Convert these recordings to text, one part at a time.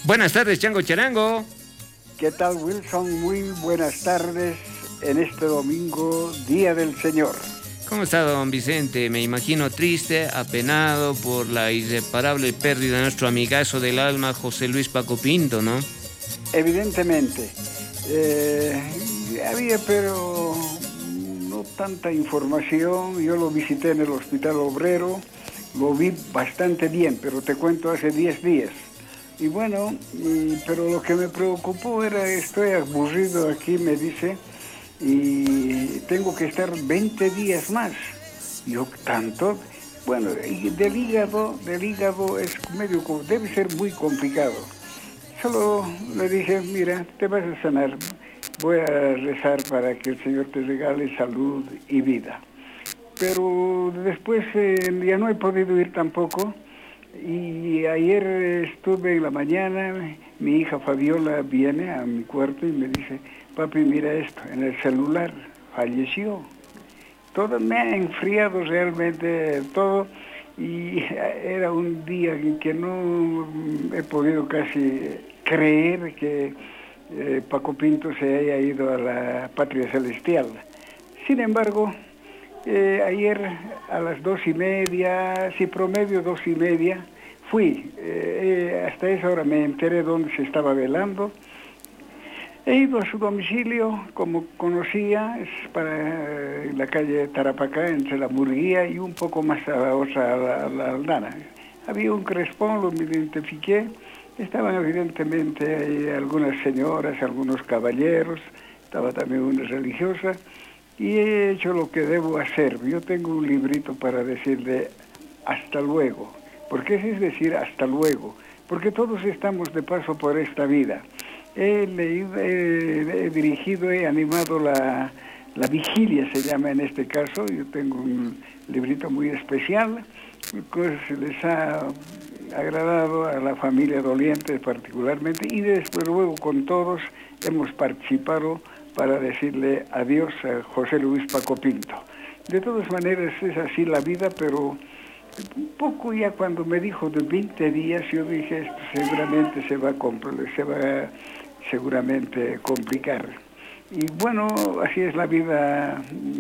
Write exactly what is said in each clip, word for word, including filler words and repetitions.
Buenas tardes, Chango Charango. ¿Qué tal, Wilson? Muy buenas tardes en este domingo, Día del Señor. ¿Cómo está, don Vicente? Me imagino triste, apenado por la irreparable pérdida de nuestro amigazo del alma, José Luis Paco Pinto, ¿no? Evidentemente. Eh, había, pero no tanta información. Yo lo visité en el Hospital Obrero, lo vi bastante bien, pero te cuento hace diez días. Y bueno, y, pero lo que me preocupó era, estoy aburrido aquí, me dice, y tengo que estar veinte días más. Yo, ¿tanto? Bueno, y del hígado, del hígado es medio, debe ser muy complicado. Solo le dije, mira, te vas a sanar, voy a rezar para que el Señor te regale salud y vida. Pero después eh, ya no he podido ir tampoco. Y ayer estuve en la mañana, mi hija Fabiola viene a mi cuarto y me dice, papi, mira esto, en el celular, falleció. Todo me ha enfriado realmente, todo, y era un día en que no he podido casi creer que eh, Paco Pinto se haya ido a la patria celestial. Sin embargo, Eh, ayer a las dos y media, sí, promedio dos y media, fui. Eh, hasta esa hora me enteré dónde se estaba velando. He ido a su domicilio, como conocía, es para eh, la calle Tarapacá, entre la Murguía y un poco más a la otra, a la, a la Aldana. Había un crespón, lo me identifiqué. Estaban evidentemente ahí algunas señoras, algunos caballeros, estaba también una religiosa. Y he hecho lo que debo hacer. Yo tengo un librito para decirle hasta luego. ¿Por qué es decir hasta luego? Porque todos estamos de paso por esta vida. He leído, he, he dirigido, he animado la, la vigilia, se llama en este caso. Yo tengo un librito muy especial, pues les ha agradado a la familia doliente particularmente, y después luego con todos hemos participado para decirle adiós a José Luis Paco Pinto. De todas maneras es así la vida, pero un poco ya cuando me dijo de veinte días, yo dije, esto seguramente se va a, se va seguramente complicar. Y bueno, así es la vida,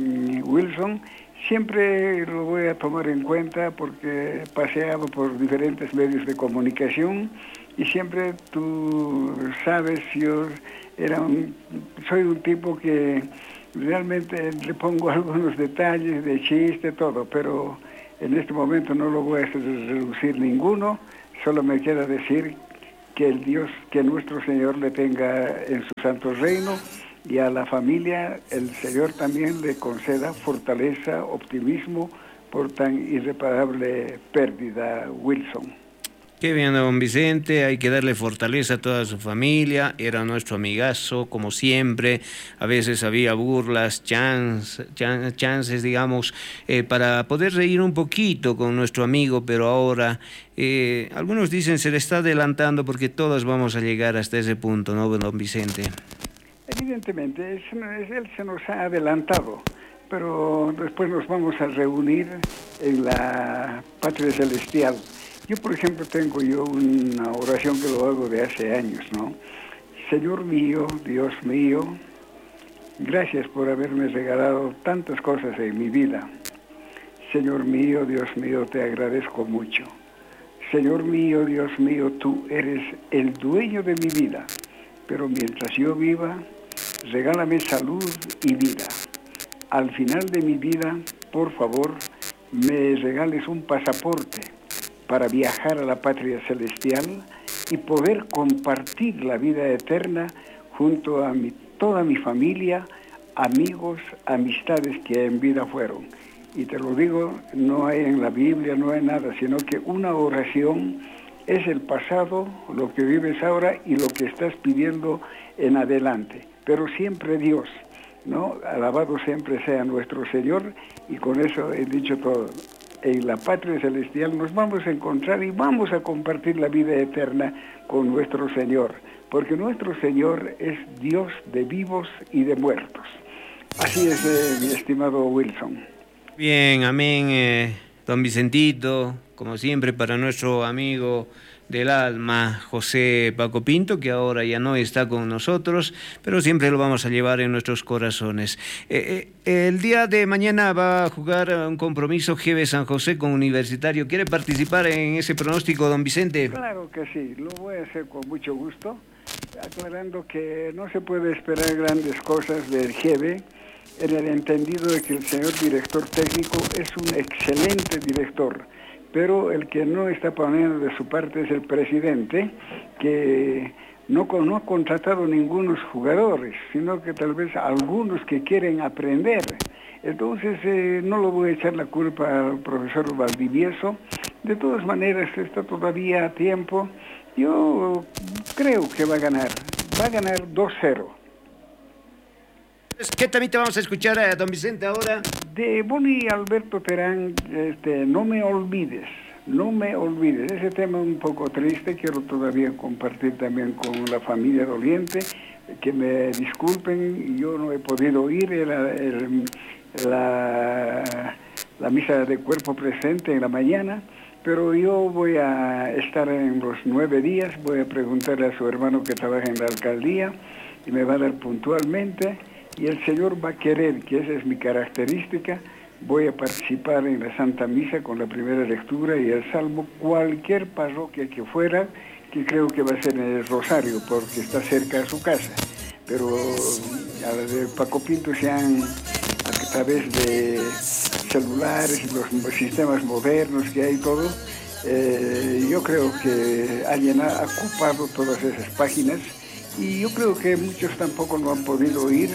Wilson. Siempre lo voy a tomar en cuenta porque he paseado por diferentes medios de comunicación y siempre tú sabes, yo era un, soy un tipo que realmente le pongo algunos detalles de chiste, todo, pero en este momento no lo voy a reducir ninguno, solo me queda decir que el Dios, que nuestro Señor le tenga en su santo reino, y a la familia el Señor también le conceda fortaleza, optimismo por tan irreparable pérdida, Wilson. Qué bien, don Vicente, hay que darle fortaleza a toda su familia, era nuestro amigazo, como siempre, a veces había burlas, chance, chan, chances, digamos, eh, para poder reír un poquito con nuestro amigo, pero ahora, eh, algunos dicen se le está adelantando porque todos vamos a llegar hasta ese punto, ¿no, don Vicente? Evidentemente, es, es, él se nos ha adelantado, pero después nos vamos a reunir en la patria celestial. Yo, por ejemplo, tengo yo una oración que lo hago de hace años, ¿no? Señor mío, Dios mío, gracias por haberme regalado tantas cosas en mi vida. Señor mío, Dios mío, te agradezco mucho. Señor mío, Dios mío, tú eres el dueño de mi vida, pero mientras yo viva, regálame salud y vida. Al final de mi vida, por favor, me regales un pasaporte para viajar a la patria celestial y poder compartir la vida eterna junto a mi, toda mi familia, amigos, amistades que en vida fueron. Y te lo digo, no hay en la Biblia, no hay nada, sino que una oración es el pasado, lo que vives ahora y lo que estás pidiendo en adelante. Pero siempre Dios, ¿no? Alabado siempre sea nuestro Señor, y con eso he dicho todo. En la patria celestial nos vamos a encontrar y vamos a compartir la vida eterna con nuestro Señor, porque nuestro Señor es Dios de vivos y de muertos. Así es, eh, mi estimado Wilson. Bien, amén, eh, don Vicentito, como siempre para nuestro amigo del alma, José Paco Pinto, que ahora ya no está con nosotros, pero siempre lo vamos a llevar en nuestros corazones. Eh, eh, el día de mañana va a jugar un compromiso G B San José con Universitario. ¿Quiere participar en ese pronóstico, don Vicente? Claro que sí, lo voy a hacer con mucho gusto, aclarando que no se puede esperar grandes cosas del G B, en el entendido de que el señor director técnico es un excelente director, pero el que no está poniendo de su parte es el presidente, que no, no ha contratado ningunos jugadores, sino que tal vez algunos que quieren aprender. Entonces eh, no lo voy a echar la culpa al profesor Valdivieso. De todas maneras está todavía a tiempo. Yo creo que va a ganar, va a ganar dos cero. ¿Qué también te vamos a escuchar a don Vicente ahora? De Boni Alberto Terán, este, no me olvides, no me olvides. Ese tema es un poco triste, quiero todavía compartir también con la familia doliente, que me disculpen, yo no he podido ir, era el, la, la misa de cuerpo presente en la mañana, pero yo voy a estar en los nueve días, voy a preguntarle a su hermano que trabaja en la alcaldía y me va a dar puntualmente. Y el Señor va a querer, que esa es mi característica, voy a participar en la Santa Misa con la primera lectura y el Salmo, cualquier parroquia que fuera, que creo que va a ser en el Rosario, porque está cerca de su casa. Pero a la de Paco Pinto se han, a través de celulares y los sistemas modernos que hay todo, eh, yo creo que alguien ha ocupado todas esas páginas y yo creo que muchos tampoco no han podido ir,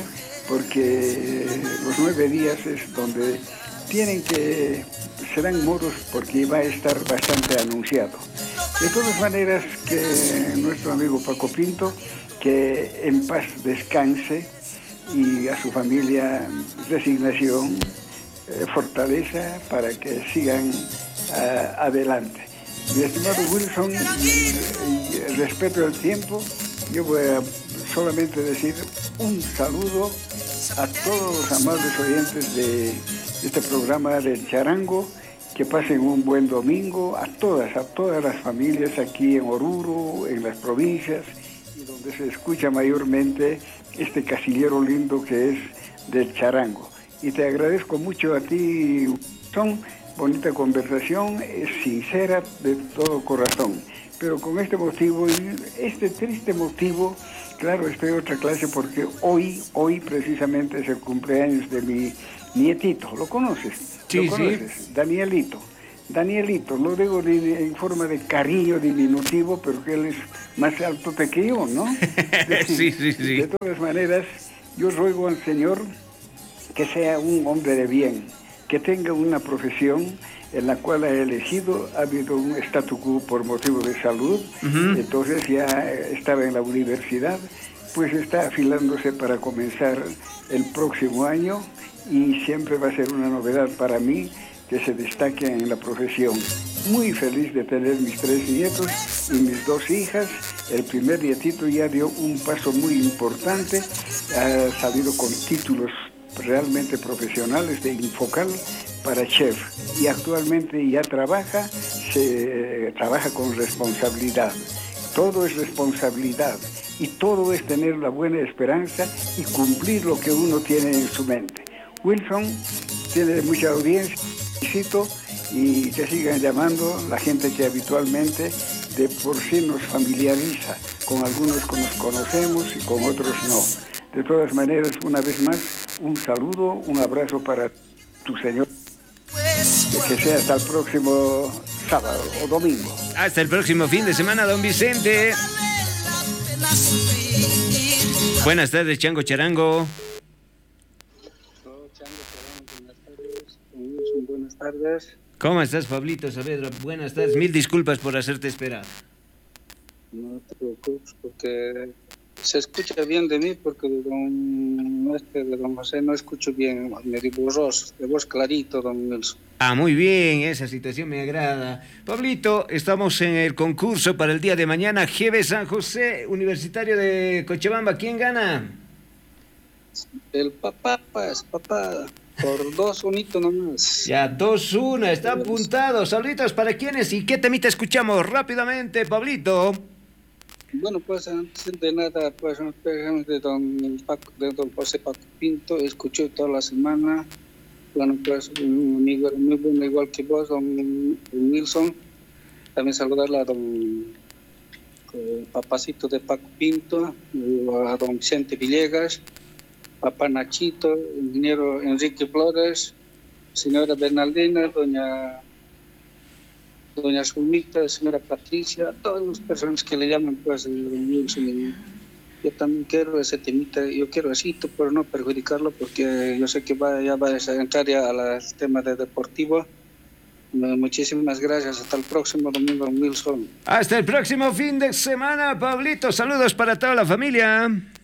porque los nueve días es donde tienen que, serán moros porque va a estar bastante anunciado. De todas maneras, que nuestro amigo Paco Pinto, que en paz descanse, y a su familia resignación, eh, fortaleza para que sigan uh, adelante. Mi estimado Wilson, y, y respeto el tiempo, yo voy a solamente decir un saludo a todos los amables oyentes de este programa del Charango, que pasen un buen domingo, a todas, a todas las familias aquí en Oruro, en las provincias, y donde se escucha mayormente este casillero lindo que es del Charango. Y te agradezco mucho a ti, son bonita conversación, es sincera de todo corazón. Pero con este motivo, este triste motivo, claro, estoy en otra clase porque hoy, hoy precisamente es el cumpleaños de mi nietito. ¿Lo conoces? Sí, ¿Lo conoces? Sí. Danielito. Danielito, lo digo de, en forma de cariño diminutivo, pero que él es más alto que yo, ¿no? sí, sí, sí. De todas maneras, yo ruego al Señor que sea un hombre de bien, que tenga una profesión en la cual ha elegido, ha habido un statu quo por motivo de salud, uh-huh. Entonces ya estaba en la universidad, pues está afilándose para comenzar el próximo año y siempre va a ser una novedad para mí que se destaque en la profesión. Muy feliz de tener mis tres nietos y mis dos hijas. El primer nietito ya dio un paso muy importante, ha salido con títulos realmente profesionales de Infocal para chef y actualmente ya trabaja, se trabaja con responsabilidad. Todo es responsabilidad y todo es tener la buena esperanza y cumplir lo que uno tiene en su mente. Wilson tiene mucha audiencia, felicito, y que sigan llamando la gente que habitualmente de por sí nos familiariza, con algunos que nos conocemos y con otros no. De todas maneras, una vez más, un saludo, un abrazo para tu señor. Que sea hasta el próximo sábado o domingo. Hasta el próximo fin de semana, don Vicente. Buenas tardes, Chango Charango. Buenas tardes. ¿Cómo estás, Pablito Saavedra? Buenas tardes. Mil disculpas por hacerte esperar. No te preocupes, porque se escucha bien de mí, porque de don, este, de don José no escucho bien, medio borroso, de voz clarito, don Wilson. Ah, muy bien, esa situación me agrada. Pablito, estamos en el concurso para el día de mañana, G B San José, Universitario de Cochabamba. ¿Quién gana? El papá, pues, papá. Por dos, unito nomás. Ya, dos uno, está apuntado. Saluditos para quienes y qué temita escuchamos rápidamente, Pablito. Bueno, pues antes de nada, pues de don, Paco, de don José Paco Pinto, escuché toda la semana. Bueno, pues un amigo muy bueno, igual que vos, don, don Nilsson. También saludarle a don eh, Papacito de Paco Pinto, a don Vicente Villegas, papá Nachito, ingeniero Enrique Flores, señora Bernaldina, doña doña Zulmita, señora Patricia, todas las personas que le llaman, pues, yo también quiero ese temita, yo quiero así, pero no perjudicarlo, porque yo sé que va, ya va a entrar ya al tema de deportivo. Muchísimas gracias, hasta el próximo domingo, Wilson. Hasta el próximo fin de semana, Pablito, saludos para toda la familia.